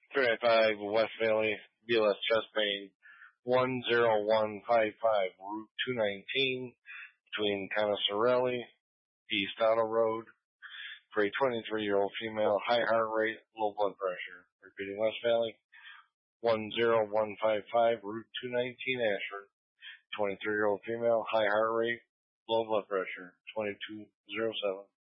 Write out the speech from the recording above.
395 West Valley, BLS chest pain, 10155 Route 219 between Conesorelli, East Auto Road, for a 23-year-old female, high heart rate, low blood pressure. Repeating, West Valley, 10155 Route 219 Ashford, 23-year-old female, high heart rate, low blood pressure, 2207.